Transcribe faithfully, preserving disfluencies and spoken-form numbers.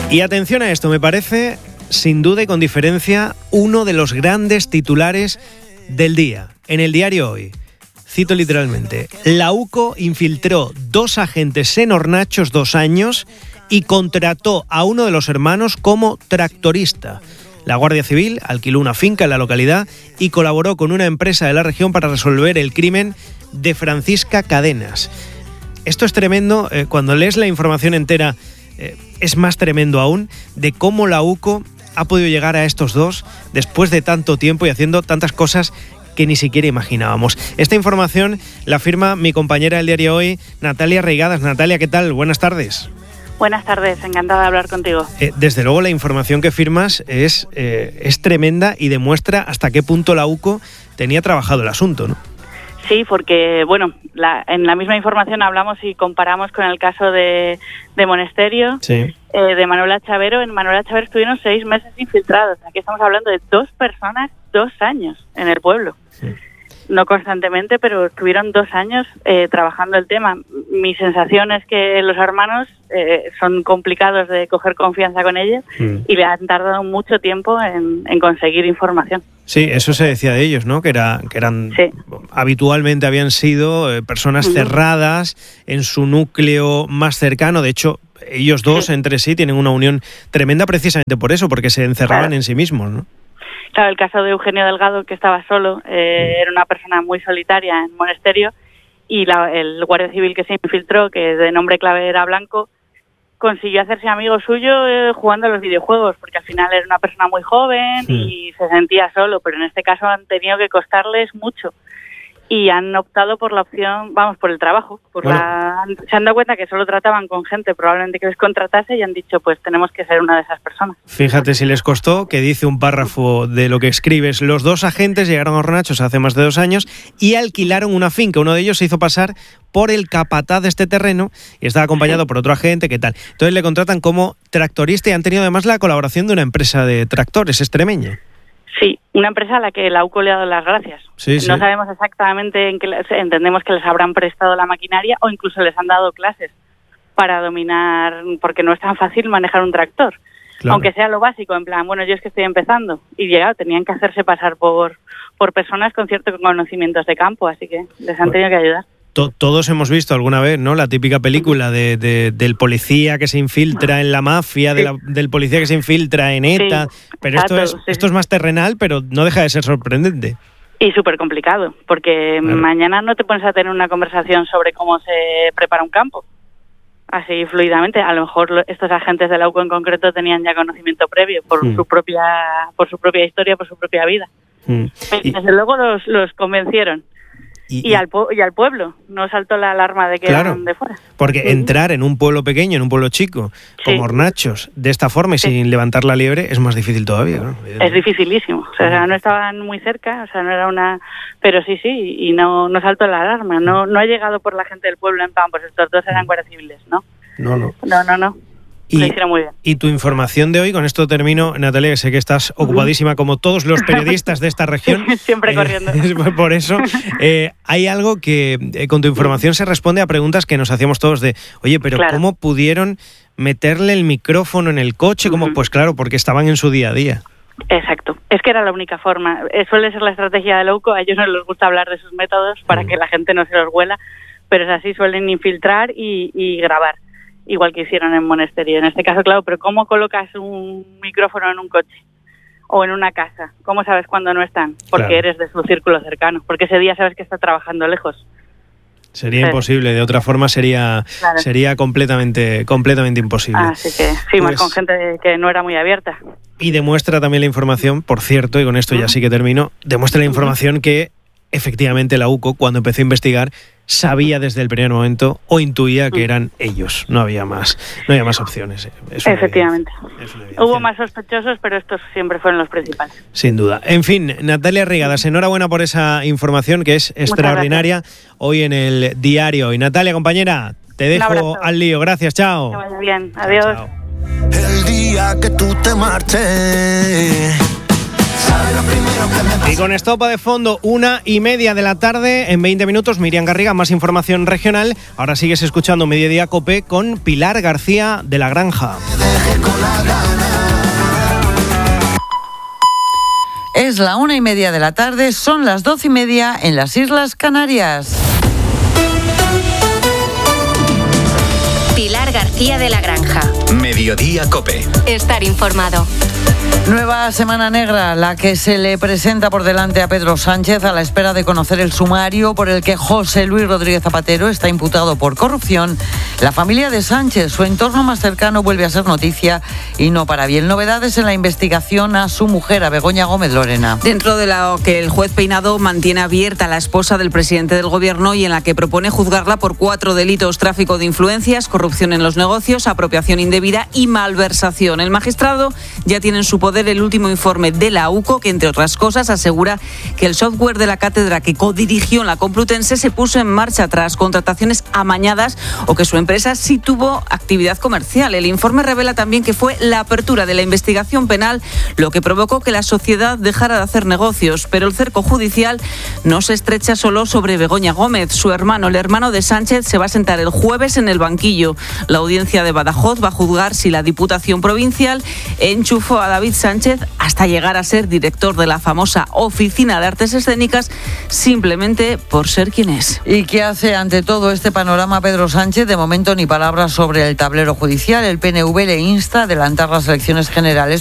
Y atención a esto, me parece, sin duda y con diferencia, uno de los grandes titulares del día. En el diario Hoy, cito literalmente, la UCO infiltró dos agentes en Hornachos dos años y contrató a uno de los hermanos como tractorista. La Guardia Civil alquiló una finca en la localidad y colaboró con una empresa de la región para resolver el crimen de Francisca Cadenas. Esto es tremendo, eh, cuando lees la información entera eh, es más tremendo aún de cómo la UCO ha podido llegar a estos dos después de tanto tiempo y haciendo tantas cosas que ni siquiera imaginábamos. Esta información la firma mi compañera del diario Hoy, Natalia Reigadas. Natalia, ¿qué tal? Buenas tardes. Buenas tardes, encantada de hablar contigo. Eh, desde luego la información que firmas es, eh, es tremenda y demuestra hasta qué punto la UCO tenía trabajado el asunto, ¿no? Sí, porque, bueno, la, en la misma información hablamos y comparamos con el caso de, de Monesterio, sí. eh, de Manuela Chavero. En Manuela Chavero estuvieron seis meses infiltrados. Aquí estamos hablando de dos personas, dos años en el pueblo. Sí. No constantemente, pero estuvieron dos años eh, trabajando el tema. Mi sensación es que los hermanos eh, son complicados de coger confianza con ellos mm. y le han tardado mucho tiempo en, en conseguir información. Sí, eso se decía de ellos, ¿no? Que, era, que eran sí. habitualmente habían sido eh, personas uh-huh. cerradas en su núcleo más cercano. De hecho, ellos dos sí. entre sí tienen una unión tremenda precisamente por eso, porque se encerraban claro. en sí mismos, ¿no? Claro, el caso de Eugenio Delgado, que estaba solo, eh, era una persona muy solitaria en Monesterio, y la, el guardia civil que se infiltró, que de nombre clave era Blanco, consiguió hacerse amigo suyo eh, jugando a los videojuegos, porque al final era una persona muy joven sí. y se sentía solo, pero en este caso han tenido que costarles mucho. Y han optado por la opción, vamos, por el trabajo. Por bueno. la, se han dado cuenta que solo trataban con gente probablemente que les contratase y han dicho, pues tenemos que ser una de esas personas. Fíjate si les costó, que dice un párrafo de lo que escribes. Los dos agentes llegaron a Hornachos hace más de dos años y alquilaron una finca. Uno de ellos se hizo pasar por el capataz de este terreno y estaba acompañado sí. por otro agente, ¿qué tal? Entonces le contratan como tractorista y han tenido además la colaboración de una empresa de tractores extremeña. Sí, una empresa a la que la UCO le ha dado las gracias. Sí, sí. No sabemos exactamente en qué, entendemos que les habrán prestado la maquinaria o incluso les han dado clases para dominar, porque no es tan fácil manejar un tractor. Claro. Aunque sea lo básico, en plan, bueno, yo es que estoy empezando. Y llegado, tenían que hacerse pasar por, por personas con ciertos conocimientos de campo, así que les han tenido que ayudar. Todos hemos visto alguna vez, ¿no? La típica película de, de, del policía que se infiltra en la mafia, de la, del policía que se infiltra en ETA. Sí, pero esto, exacto, es, sí. esto es más terrenal, pero no deja de ser sorprendente. Y súper complicado, porque claro. mañana no te pones a tener una conversación sobre cómo se prepara un campo. Así fluidamente. A lo mejor estos agentes de la UCO en concreto tenían ya conocimiento previo por mm. su propia por su propia historia, por su propia vida. Mm. Y desde luego los, los convencieron. Y, y, al pu- y al pueblo, no saltó la alarma de que claro, eran de fuera. Porque sí. entrar en un pueblo pequeño, en un pueblo chico, como sí. Hornachos, de esta forma y sí. sin levantar la liebre, es más difícil todavía, ¿no? Es dificilísimo, o sea, no estaban muy cerca, o sea, no era una... Pero sí, sí, y no, no saltó la alarma, no, no ha llegado por la gente del pueblo en plan, pues estos dos eran guardias civiles, ¿no? No, no. No, no, no. Y, lo hicieron muy bien. Y tu información de hoy, con esto termino, Natalia, que sé que estás ocupadísima como todos los periodistas de esta región. Siempre eh, corriendo. Por eso, eh, hay algo que eh, con tu información se responde a preguntas que nos hacíamos todos de, oye, pero claro. ¿cómo pudieron meterle el micrófono en el coche? ¿Cómo? Uh-huh. Pues claro, porque estaban en su día a día. Exacto, es que era la única forma. Eh, suele ser la estrategia de la UCO, a ellos no les gusta hablar de sus métodos para uh-huh. que la gente no se los huela, pero es así, suelen infiltrar y, y grabar. Igual que hicieron en Monesterio. En este caso, claro, pero ¿cómo colocas un micrófono en un coche o en una casa? ¿Cómo sabes cuándo no están? Porque claro. eres de su círculo cercano, porque ese día sabes que está trabajando lejos. Sería sí. imposible, de otra forma sería claro. sería completamente completamente imposible. Así que sí, pues, más con gente que no era muy abierta. Y demuestra también la información, por cierto, y con esto uh-huh. ya sí que termino, demuestra la información uh-huh. que efectivamente la UCO, cuando empezó a investigar, sabía desde el primer momento o intuía que eran ellos. No había más, no había más opciones. Es Efectivamente. Hubo más sospechosos, pero estos siempre fueron los principales. Sin duda. En fin, Natalia Reigadas, enhorabuena por esa información que es extraordinaria hoy en el diario. Y Natalia, compañera, te dejo al lío. Gracias, chao. Que vaya bien. Adiós. Chao. El día que tú te marches, Y con estopa de fondo, una y media de la tarde, en veinte minutos, Miriam Garriga, más información regional. Ahora sigues escuchando Mediodía Cope con Pilar García de La Granja. Es la una y media de la tarde, son las doce y media en las Islas Canarias. Pilar García de La Granja. Mediodía Cope. Estar informado. Nueva semana negra, la que se le presenta por delante a Pedro Sánchez a la espera de conocer el sumario por el que José Luis Rodríguez Zapatero está imputado por corrupción. La familia de Sánchez, su entorno más cercano, vuelve a ser noticia y no para bien. Novedades en la investigación a su mujer, a Begoña Gómez Lorena. Dentro de lo que el juez Peinado mantiene abierta a la esposa del presidente del gobierno y en la que propone juzgarla por cuatro delitos: tráfico de influencias, corrupción en los negocios, apropiación indebida y malversación. El magistrado ya tiene en su poder el último informe de la U C O, que entre otras cosas asegura que el software de la cátedra que codirigió en la Complutense se puso en marcha tras contrataciones amañadas o que su empresa sí tuvo actividad comercial. El informe revela también que fue la apertura de la investigación penal lo que provocó que la sociedad dejara de hacer negocios, pero el cerco judicial no se estrecha solo sobre Begoña Gómez. Su hermano, el hermano de Sánchez, se va a sentar el jueves en el banquillo. La audiencia de Badajoz va a juzgar si la Diputación Provincial enchufó a David Sánchez hasta llegar a ser director de la famosa Oficina de Artes Escénicas simplemente por ser quien es. ¿Y qué hace ante todo este panorama Pedro Sánchez? De momento ni palabras sobre el tablero judicial. El P N V le insta a adelantar las elecciones generales